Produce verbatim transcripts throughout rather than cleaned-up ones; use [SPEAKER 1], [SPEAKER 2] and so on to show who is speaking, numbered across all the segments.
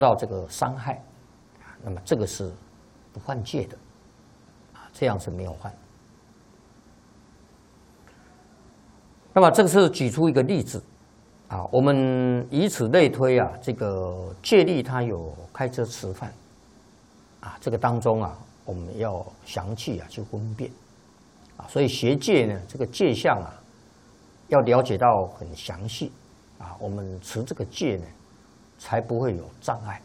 [SPEAKER 1] 到这个伤害，那么这个是不犯戒的，啊，这样是没有犯。那么这个是举出一个例子，啊，我们以此类推啊，这个戒律它有开遮持犯，啊，这个当中啊，我们要详细啊去分辨，啊，所以学戒呢，这个戒相啊，要了解到很详细，啊，我们持这个戒呢，才不会有障碍。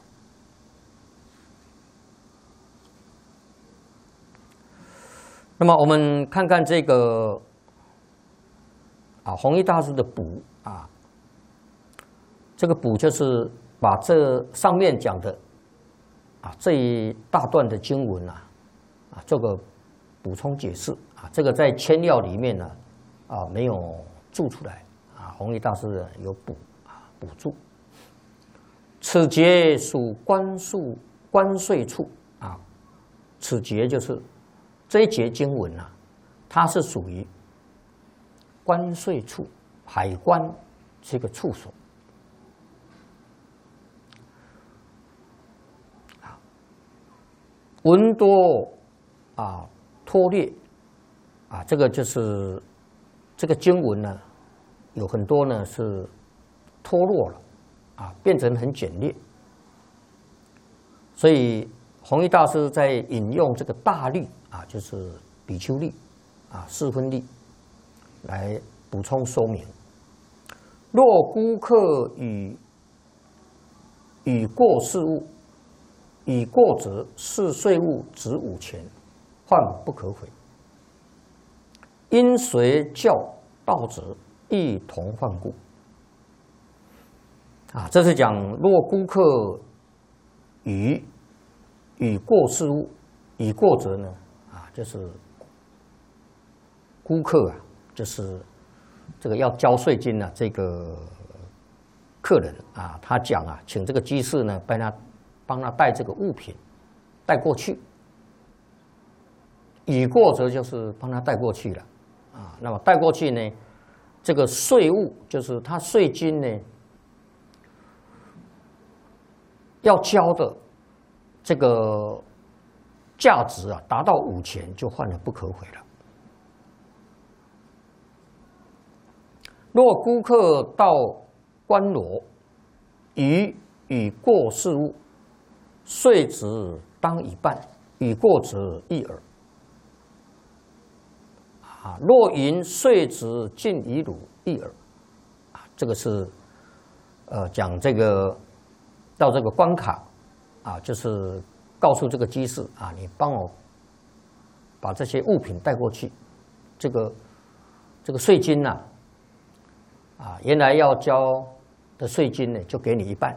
[SPEAKER 1] 那么我们看看这个啊，弘一大师的补啊，这个补就是把这上面讲的啊这一大段的经文啊啊做个补充解释啊，这个在签要里面呢啊没有注出来啊，弘一大师有补啊补注。此节属关税关税处啊，此节就是这一节经文啊，它是属于关税处海关这个处所啊，文多啊脱劣啊，这个就是这个经文呢，有很多呢是脱落了啊，变成很简略，所以弘一大师在引用这个大律啊，就是比丘律啊四分律来补充说明。若孤客与与过事物，与过者是税务值五钱，犯不可悔。因随教道者，一同犯故。啊，这是讲若孤客与与过事物，与过者呢啊，就是孤客啊，就是这个要交税金啊，这个客人啊，他讲啊，请这个居士呢帮他帮他带这个物品带过去，与过者就是帮他带过去了啊。那么带过去呢，这个税务就是他税金呢要交的这个价值啊，达到五钱就犯了不可悔了。若孤客到关罗，与与过事物，税值当一半，与过者一耳。啊，若云税值尽以汝一耳，啊，这个是呃讲这个到这个关卡啊，就是告诉这个居士啊，你帮我把这些物品带过去，这个这个税金呐、啊。啊，原来要交的税金呢，就给你一半。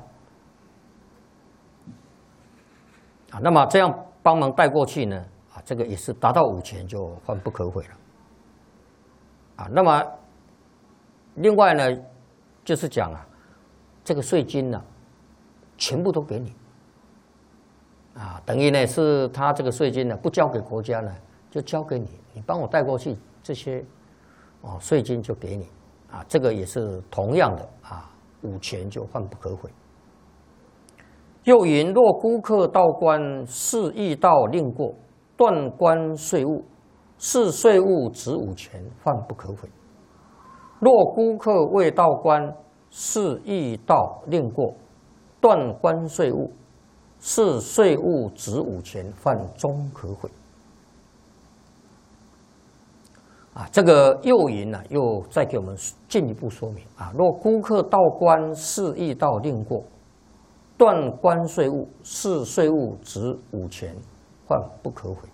[SPEAKER 1] 啊，那么这样帮忙带过去呢，啊，这个也是达到五钱就犯不可悔了。啊，那么另外呢，就是讲啊，这个税金呢、啊，全部都给你。啊，等于呢是他这个税金呢不交给国家呢，就交给你，你帮我带过去这些，哦，税金就给你。啊，这个也是同样的啊，五钱就犯不可悔。又云：若孤客到关，是易道令过，断关税务，是税务值五钱，犯不可悔。若孤客未到关，是易道令过，断关税务，是税务值五钱，犯终可悔。啊，这个又云呢，又再给我们进一步说明啊。若孤客到关，是易道令过，断关税务，是税务值五钱，犯不可悔。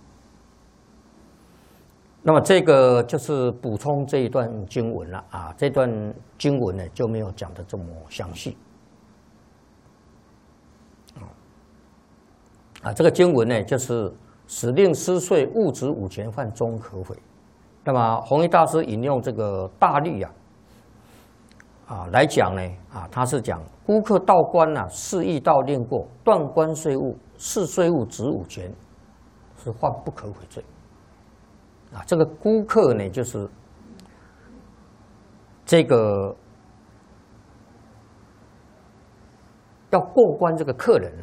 [SPEAKER 1] 那么这个就是补充这一段经文了啊。这段经文呢就没有讲的这么详细啊。这个经文呢就是使令失税，物值五钱，犯终可悔。那么弘一大师引用这个大律啊，啊来讲呢，啊他是讲孤客到关呐、啊，是易道令过，断关税务，是税务值五钱，是犯不可悔罪。啊，这个孤客呢，就是这个要过关这个客人